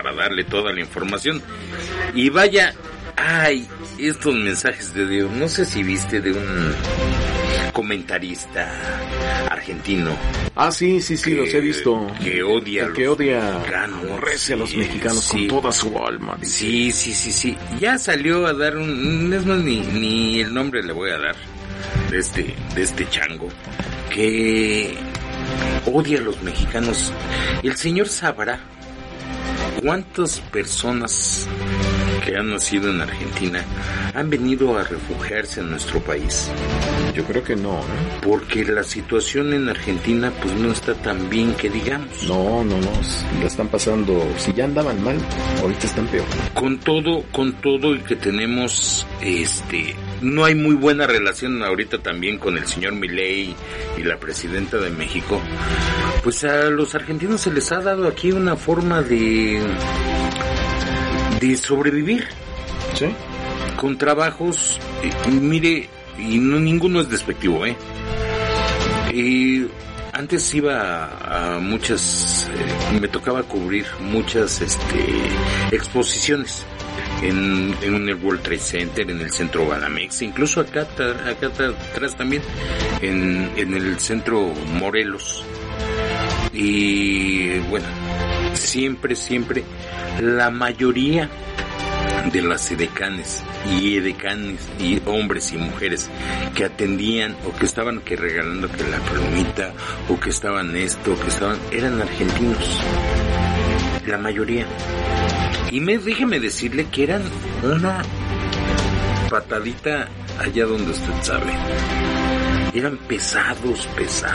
para darle toda la información. Y vaya, estos mensajes de Dios, no sé si viste de un comentarista argentino. Sí, los he visto. Que odia aborrece a los mexicanos con toda su alma. Sí. Ya salió a dar es más, ni el nombre le voy a dar de este chango que odia a los mexicanos. El señor sabrá cuántas personas que han nacido en Argentina han venido a refugiarse en nuestro país. Yo creo que no, ¿eh? Porque la situación en Argentina pues no está tan bien que digamos. No, la están pasando, si ya andaban mal, ahorita están peor. Con todo y que tenemos no hay muy buena relación ahorita también con el señor Milei y la presidenta de México. Pues a los argentinos se les ha dado aquí una forma de sobrevivir. ¿Sí? Con trabajos, mire, y ninguno es despectivo, antes iba a muchas, me tocaba cubrir muchas exposiciones en el World Trade Center, en el centro Banamex, incluso acá atrás también, en el centro Morelos. Y bueno, siempre la mayoría de las edecanes y edecanes y hombres y mujeres que atendían o que estaban regalando que la plumita o que estaban eran argentinos, la mayoría. Y déjeme decirle que eran una patadita allá donde usted sabe. Eran pesados.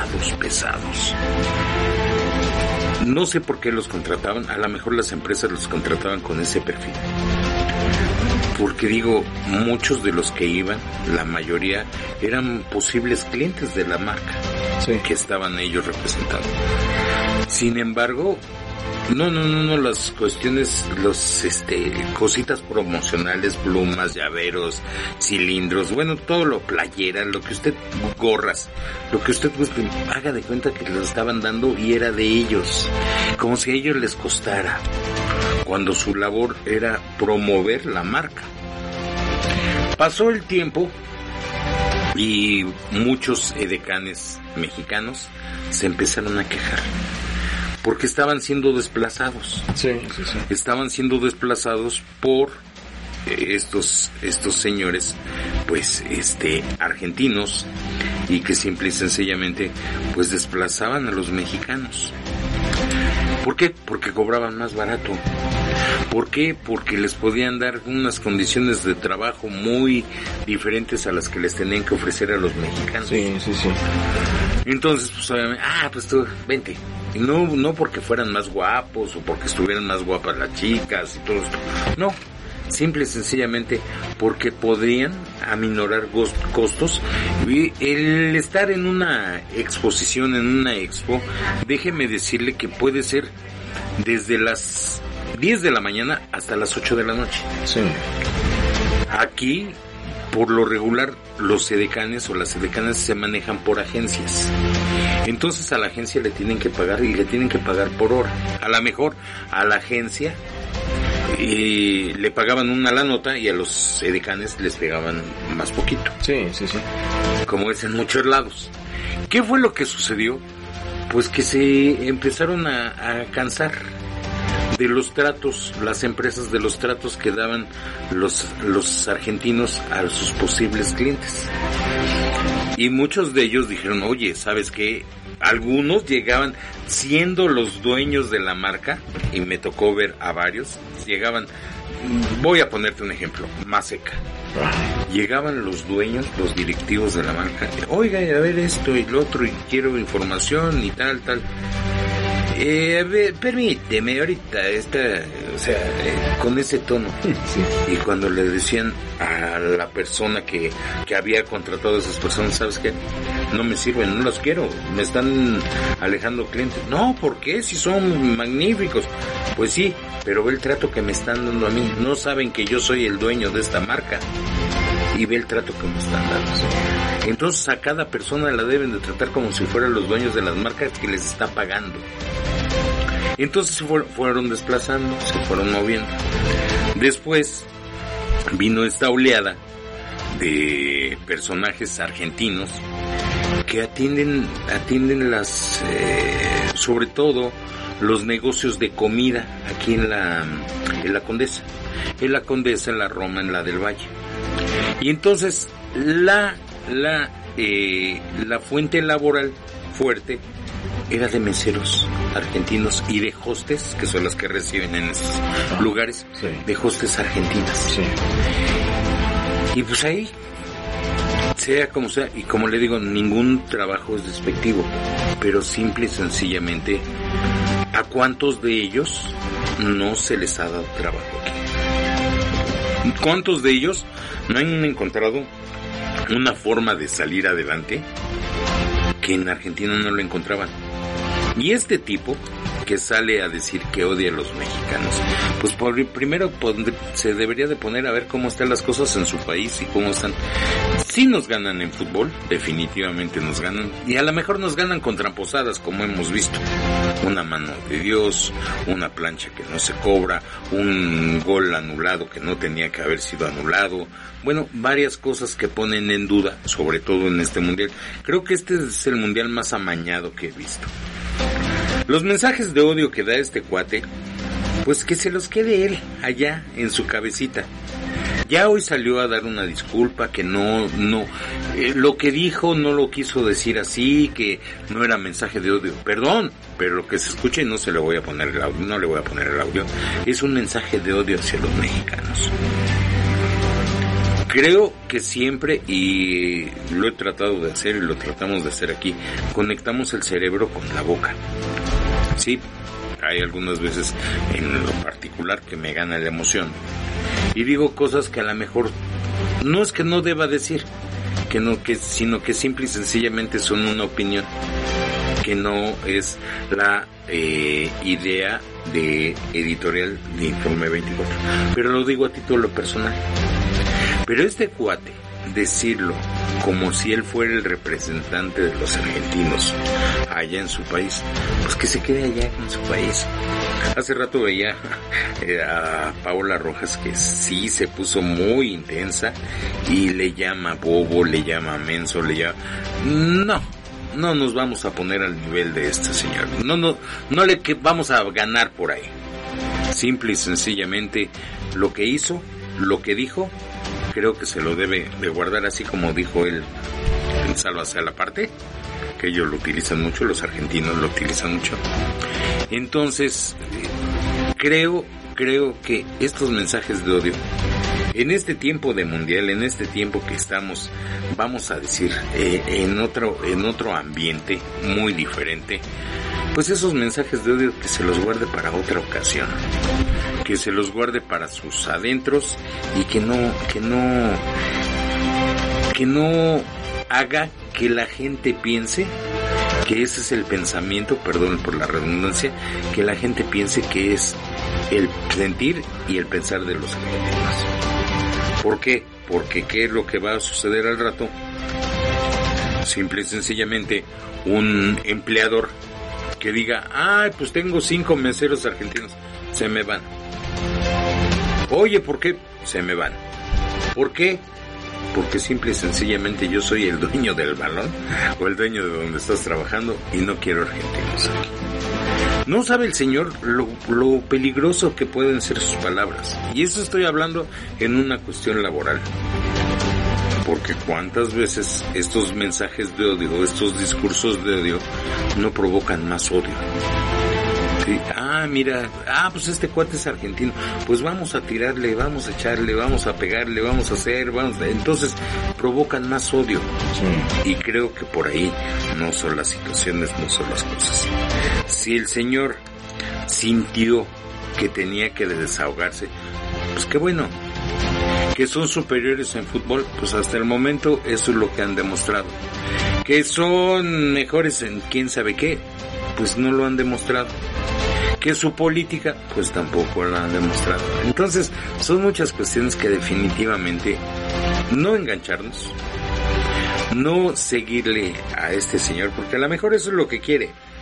No sé por qué los contrataban, a lo mejor las empresas los contrataban con ese perfil. Porque digo, muchos de los que iban, la mayoría, eran posibles clientes de la marca que estaban ellos representando. Sin embargo, no, las cuestiones, cositas promocionales, plumas, llaveros, cilindros, bueno, todo lo playeras, lo que usted, gorras, lo que usted guste, haga de cuenta que lo estaban dando y era de ellos, como si a ellos les costara, cuando su labor era promover la marca. Pasó el tiempo y muchos edecanes mexicanos se empezaron a quejar. Porque estaban siendo desplazados. Sí. Estaban siendo desplazados por estos señores, pues, argentinos, y que simple y sencillamente, pues, desplazaban a los mexicanos. ¿Por qué? Porque cobraban más barato. ¿Por qué? Porque les podían dar unas condiciones de trabajo muy diferentes a las que les tenían que ofrecer a los mexicanos. Sí. Entonces, pues, obviamente, pues tú, vente. Y no porque fueran más guapos o porque estuvieran más guapas las chicas y todo esto. No, simple y sencillamente porque podrían aminorar costos. Y el estar en una exposición, en una expo, déjeme decirle que puede ser desde las 10 de la mañana hasta las 8 de la noche. Sí. Aquí, por lo regular, los edecanes o las edecanes se manejan por agencias. Entonces a la agencia le tienen que pagar y le tienen que pagar por hora. A lo mejor a la agencia le pagaban una la nota y a los edecanes les pegaban más poquito. Sí. Como es en muchos lados. ¿Qué fue lo que sucedió? Pues que se empezaron a cansar de los tratos, las empresas, de los tratos que daban los argentinos a sus posibles clientes. Y muchos de ellos dijeron, oye, ¿sabes qué? Algunos llegaban siendo los dueños de la marca, y me tocó ver a varios, llegaban, voy a ponerte un ejemplo, Maseca. Llegaban los dueños, los directivos de la marca, oiga, a ver esto y lo otro, y quiero información y tal. Permíteme ahorita, con ese tono. Sí. Y cuando le decían a la persona que había contratado a esas personas, ¿sabes qué? No me sirven, no los quiero, me están alejando clientes. No, ¿por qué? Si son magníficos. Pues sí, pero ve el trato que me están dando a mí. No saben que yo soy el dueño de esta marca. Y ve el trato que me están dando. Entonces a cada persona la deben de tratar como si fueran los dueños de las marcas que les está pagando. Entonces se fueron desplazando, se fueron moviendo. Después vino esta oleada de personajes argentinos que atienden las, sobre todo los negocios de comida aquí en la Condesa, en la Roma, en la del Valle. Y entonces la fuente laboral fuerte era de meseros argentinos y de hostes, que son las que reciben en esos lugares, sí, de hostes argentinas. Sí. Y pues ahí, sea como sea, y como le digo, ningún trabajo es despectivo, pero simple y sencillamente, ¿a cuántos de ellos no se les ha dado trabajo aquí? ¿Cuántos de ellos no han encontrado una forma de salir adelante que en Argentina no lo encontraban? Y este tipo que sale a decir que odia a los mexicanos, pues primero se debería de poner a ver cómo están las cosas en su país y cómo están. Sí nos ganan en fútbol, definitivamente nos ganan, y a lo mejor nos ganan con tramposadas, como hemos visto. Una mano de Dios, una plancha que no se cobra, un gol anulado que no tenía que haber sido anulado. Bueno, varias cosas que ponen en duda, sobre todo en este mundial. Creo que este es el mundial más amañado que he visto. Los mensajes de odio que da este cuate, pues que se los quede él allá en su cabecita. Ya hoy salió a dar una disculpa, que no, lo que dijo no lo quiso decir así, que no era mensaje de odio. Perdón, pero lo que se escuche no le voy a poner el audio, es un mensaje de odio hacia los mexicanos. Creo que siempre, y lo he tratado de hacer y lo tratamos de hacer aquí, conectamos el cerebro con la boca. Sí, hay algunas veces en lo particular que me gana la emoción y digo cosas que a lo mejor no es que no deba decir, sino que simple y sencillamente son una opinión, que no es la idea de editorial de Informe 24, pero lo digo a título personal. Pero este cuate, decirlo como si él fuera el representante de los argentinos allá en su país, pues que se quede allá en su país. Hace rato veía a Paola Rojas, que sí se puso muy intensa y le llama bobo, le llama menso, le llama... No nos vamos a poner al nivel de este señor. No le vamos a ganar por ahí. Simple y sencillamente lo que hizo, lo que dijo, creo que se lo debe de guardar, así como dijo él en Sálvase a la parte, que ellos lo utilizan mucho, los argentinos lo utilizan mucho. Entonces, creo que estos mensajes de odio, en este tiempo de mundial, en este tiempo que estamos, vamos a decir, en otro ambiente muy diferente, pues esos mensajes de odio que se los guarde para otra ocasión, que se los guarde para sus adentros y que no haga que la gente piense que ese es el pensamiento, perdón por la redundancia, que la gente piense que es el sentir y el pensar de los argentinos. ¿Por qué? Porque ¿qué es lo que va a suceder al rato? Simple y sencillamente un empleador que diga, pues tengo 5 meseros argentinos, se me van. Oye, ¿por qué? Se me van. ¿Por qué? Porque simple y sencillamente yo soy el dueño del balón o el dueño de donde estás trabajando y no quiero argentinos aquí. No sabe el señor lo peligroso que pueden ser sus palabras. Y eso estoy hablando en una cuestión laboral. Porque cuántas veces estos mensajes de odio, estos discursos de odio, no provocan más odio. ¿Sí? Mira, pues este cuate es argentino, pues vamos a tirarle, vamos a echarle, vamos a pegarle, vamos a hacer, entonces provocan más odio. Sí. Y creo que por ahí no son las situaciones, no son las cosas. Si el señor sintió que tenía que desahogarse, pues qué bueno. Que son superiores en fútbol, pues hasta el momento eso es lo que han demostrado. Que son mejores en quién sabe qué, pues no lo han demostrado. Que su política, pues tampoco la han demostrado. Entonces, son muchas cuestiones que definitivamente no engancharnos, no seguirle a este señor, porque a lo mejor eso es lo que quiere.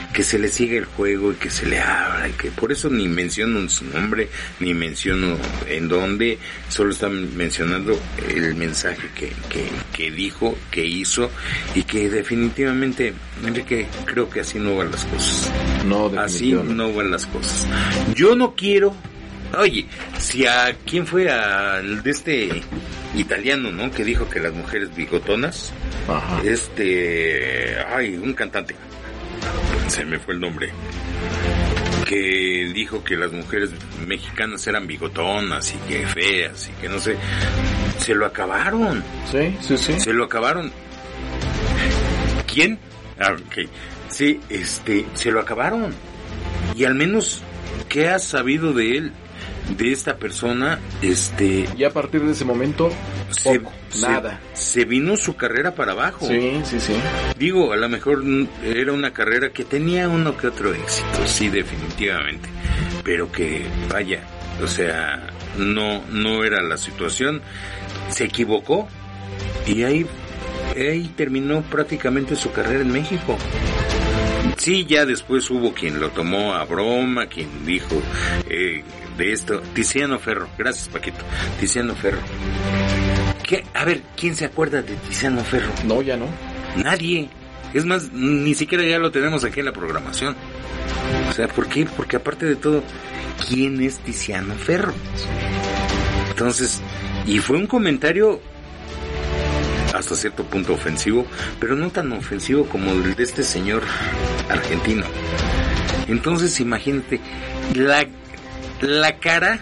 que se le siga el juego y que se le abra, y que por eso ni menciono su nombre, ni menciono en dónde, solo están mencionando el mensaje que dijo, que hizo, y que definitivamente, Enrique, creo que así no van las cosas. No, así no van las cosas. Yo no quiero, oye, si a quién fue al de este italiano, ¿no? Que dijo que las mujeres bigotonas, ajá, un cantante, se me fue el nombre, que dijo que las mujeres mexicanas eran bigotonas y que feas y que no sé, se lo acabaron. Sí. Se lo acabaron. ¿Quién? Ok. Sí, se lo acabaron. Y al menos, ¿qué has sabido de él? De esta persona, y a partir de ese momento, nada. Se vino su carrera para abajo. Sí. Digo, a lo mejor era una carrera que tenía uno que otro éxito, sí, definitivamente. Pero que, vaya, o sea, no era la situación. Se equivocó y ahí terminó prácticamente su carrera en México. Sí, ya después hubo quien lo tomó a broma, quien dijo de esto. Tiziano Ferro, gracias Paquito. Tiziano Ferro. ¿Qué? A ver, ¿quién se acuerda de Tiziano Ferro? No, ya no. Nadie. Es más, ni siquiera ya lo tenemos aquí en la programación. O sea, ¿por qué? Porque aparte de todo, ¿quién es Tiziano Ferro? Entonces, y fue un comentario hasta cierto punto ofensivo, pero no tan ofensivo como el de este señor argentino. Entonces imagínate la cara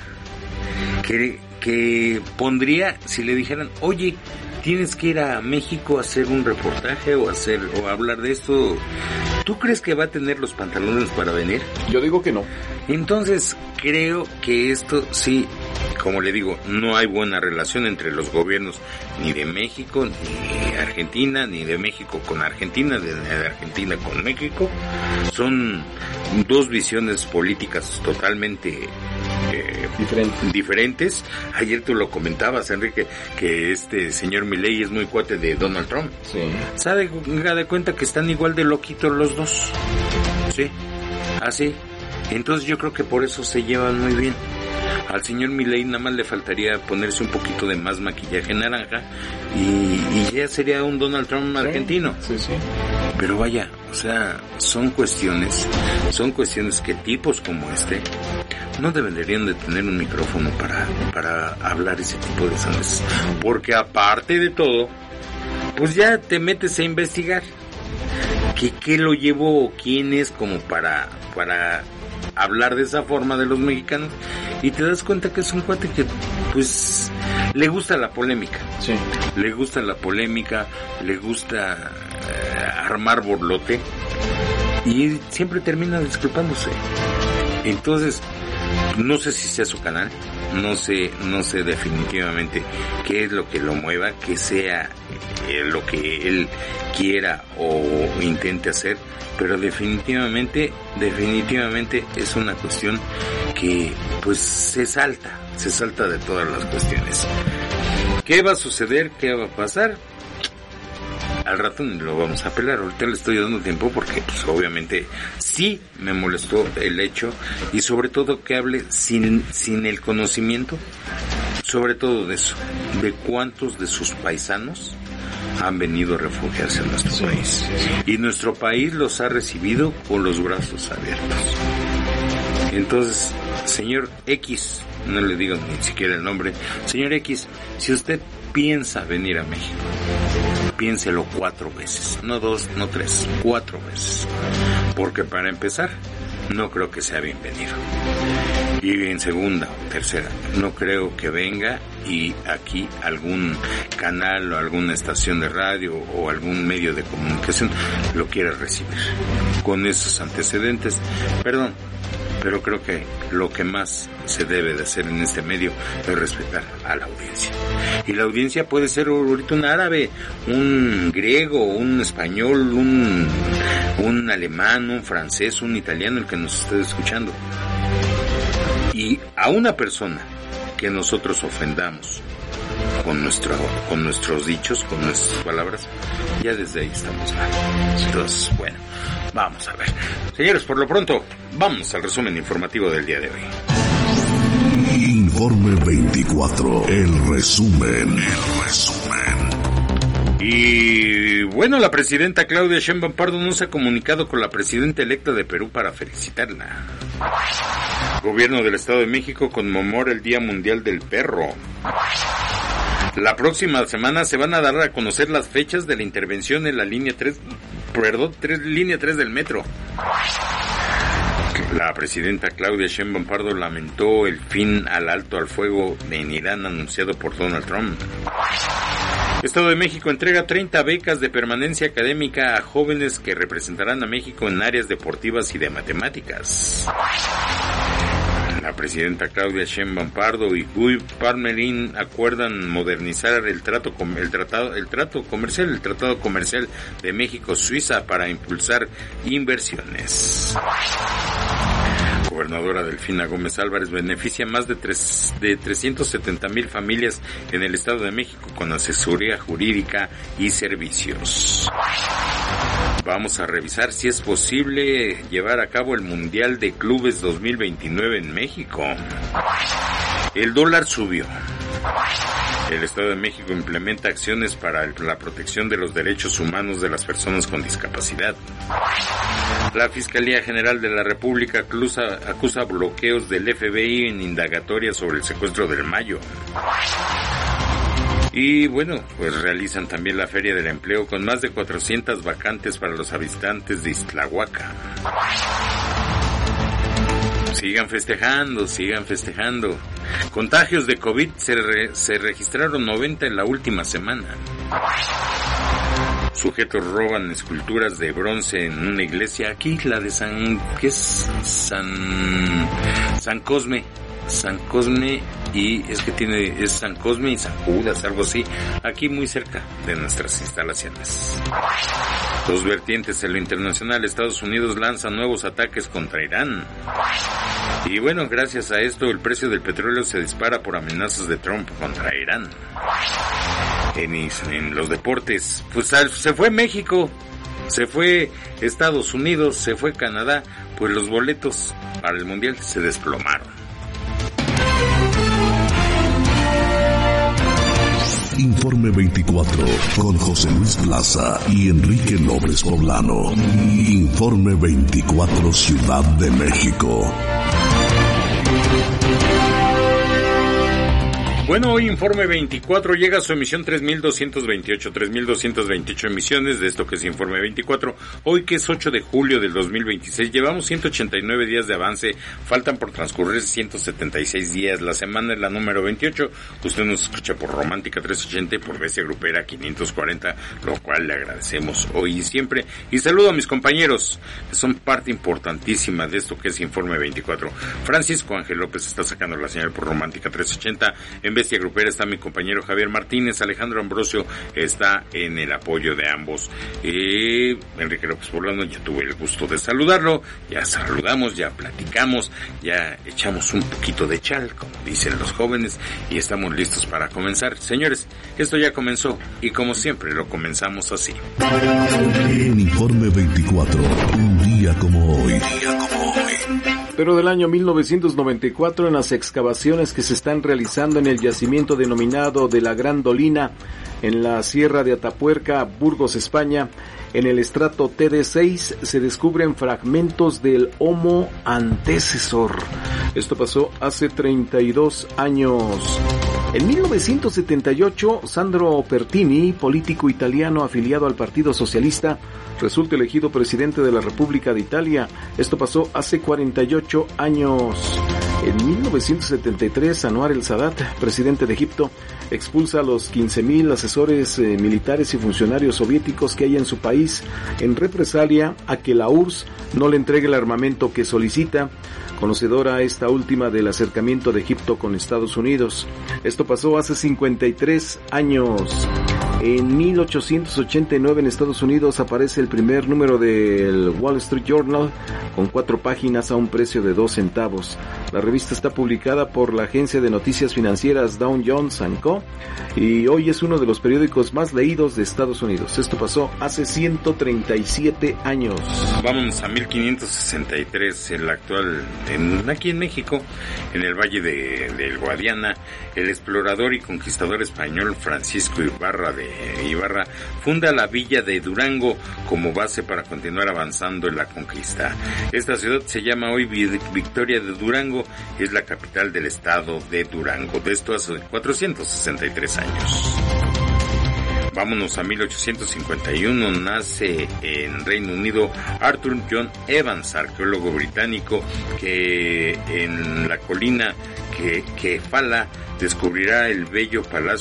que pondría si le dijeran, oye, tienes que ir a México a hacer un reportaje o hablar de esto. ¿Tú crees que va a tener los pantalones para venir? Yo digo que no. Entonces creo que esto sí, como le digo, no hay buena relación entre los gobiernos ni de México ni de Argentina, ni de México con Argentina, ni de Argentina con México. Son dos visiones políticas totalmente diferentes. Ayer tú lo comentabas, Enrique, que este señor Milei es muy cuate de Donald Trump. Sí. Se da de cuenta que están igual de loquitos los dos. Sí, así. Entonces yo creo que por eso se llevan muy bien. Al señor Milei nada más le faltaría ponerse un poquito de más maquillaje naranja y ya sería un Donald Trump argentino. Sí. Pero vaya, o sea, son cuestiones que tipos como este no deberían de tener un micrófono para hablar ese tipo de cosas. Porque aparte de todo, pues ya te metes a investigar qué lo llevó o quién es como para hablar de esa forma de los mexicanos, y te das cuenta que es un cuate que pues le gusta la polémica. Sí. Le gusta la polémica, le gusta armar borlote y siempre termina disculpándose. Entonces, no sé si sea su canal, no sé definitivamente qué es lo que lo mueva, que sea lo que él quiera o intente hacer, pero definitivamente es una cuestión que pues se salta de todas las cuestiones. ¿Qué va a suceder? ¿Qué va a pasar? Al rato lo vamos a apelar. Ahorita le estoy dando tiempo porque pues obviamente sí me molestó el hecho, y sobre todo que hable sin el conocimiento, sobre todo de eso, de cuántos de sus paisanos han venido a refugiarse en nuestro país. Y nuestro país los ha recibido con los brazos abiertos. Entonces, señor X, no le digo ni siquiera el nombre, señor X, si usted piensa venir a México, piénselo 4 veces, no 2, no 3, 4 veces, porque para empezar, no creo que sea bienvenido. Y en segunda o tercera, no creo que venga y aquí algún canal o alguna estación de radio o algún medio de comunicación lo quiera recibir. Con esos antecedentes, perdón, pero creo que lo que más se debe de hacer en este medio es respetar a la audiencia. Y la audiencia puede ser ahorita un árabe, un griego, un español, un alemán, un francés, un italiano, el que nos esté escuchando. Y a una persona que nosotros ofendamos con nuestros dichos, con nuestras palabras, ya desde ahí estamos mal. Entonces, bueno, Vamos a ver. Señores, por lo pronto, vamos al resumen informativo del día de hoy. Informe 24, el resumen. Y bueno, la presidenta Claudia Sheinbaum Pardo no se ha comunicado con la presidenta electa de Perú para felicitarla. Gobierno del Estado de México conmemora el Día Mundial del Perro. La próxima semana se van a dar a conocer las fechas de la intervención en la línea 3 del metro. La presidenta Claudia Sheinbaum Pardo lamentó el fin al alto al fuego en Irán anunciado por Donald Trump. Estado de México entrega 30 becas de permanencia académica a jóvenes que representarán a México en áreas deportivas y de matemáticas. La presidenta Claudia Sheinbaum Pardo y Guy Parmelin acuerdan modernizar el tratado comercial de México-Suiza para impulsar inversiones. Gobernadora Delfina Gómez Álvarez beneficia más de 370,000 familias en el Estado de México con asesoría jurídica y servicios. Vamos a revisar si es posible llevar a cabo el Mundial de Clubes 2029 en México. El dólar subió. El Estado de México implementa acciones para la protección de los derechos humanos de las personas con discapacidad. La Fiscalía General de la República acusa bloqueos del FBI en indagatoria sobre el secuestro del Mayo. Y bueno, pues realizan también la Feria del Empleo con más de 400 vacantes para los habitantes de Ixtlahuaca. Sigan festejando. Contagios de COVID se registraron 90 en la última semana. Sujetos roban esculturas de bronce en una iglesia. Aquí la de San Cosme. San Cosme y es San Cosme y San Judas, algo así, aquí muy cerca de nuestras instalaciones. Dos vertientes en lo internacional. Estados Unidos lanza nuevos ataques contra Irán. Y bueno, gracias a esto el precio del petróleo se dispara por amenazas de Trump contra Irán. En los deportes, pues se fue México, se fue Estados Unidos, se fue Canadá, pues los boletos para el Mundial se desplomaron. Informe 24 con José Luis Plaza y Enrique López Poblano. Informe 24 Ciudad de México. Bueno, hoy Informe 24 llega a su emisión 3,228 emisiones de esto que es Informe 24. Hoy que es 8 de julio del 2026, llevamos 189 días de avance, faltan por transcurrir 176 días. La semana es la número 28. Usted nos escucha por Romántica 380 y por Bestia Grupera 540, lo cual le agradecemos hoy y siempre. Y saludo a mis compañeros, que son parte importantísima de esto que es Informe 24. Francisco Ángel López está sacando la señal por Romántica 380. En Bestia Grupera está mi compañero Javier Martínez. Alejandro Ambrosio está en el apoyo de ambos. Enrique López Poblano, ya tuve el gusto de saludarlo. Ya saludamos, ya platicamos, ya echamos un poquito de chal, como dicen los jóvenes, y estamos listos para comenzar. Señores, esto ya comenzó y como siempre lo comenzamos así. En Informe 24, un día como hoy. Pero del año 1994, en las excavaciones que se están realizando en el yacimiento denominado de la Gran Dolina, en la Sierra de Atapuerca, Burgos, España, en el estrato TD6 se descubren fragmentos del Homo antecesor. Esto pasó hace 32 años. En 1978, Sandro Pertini, político italiano afiliado al Partido Socialista, resulta elegido presidente de la República de Italia. Esto pasó hace 48 años. En 1973, Anwar el Sadat, presidente de Egipto, expulsa a los 15,000 asesores militares y funcionarios soviéticos que hay en su país en represalia a que la URSS no le entregue el armamento que solicita, conocedora esta última del acercamiento de Egipto con Estados Unidos. Esto pasó hace 53 años. En 1889 en Estados Unidos aparece el primer número del Wall Street Journal con 4 páginas a un precio de 2 centavos. La revista está publicada por la agencia de noticias financieras Dow Jones & Co. y hoy es uno de los periódicos más leídos de Estados Unidos. Esto pasó hace 137 años. Vámonos a 1563, el actual, aquí en México, en el Valle del Guadiana, el explorador y conquistador español Francisco Ibarra funda la villa de Durango como base para continuar avanzando en la conquista. Esta ciudad se llama hoy Victoria de Durango, es la capital del estado de Durango. De esto hace 463 años. Vámonos a 1851, nace en Reino Unido Arthur John Evans, arqueólogo británico, que en la colina Kefala descubrirá el bello Palacio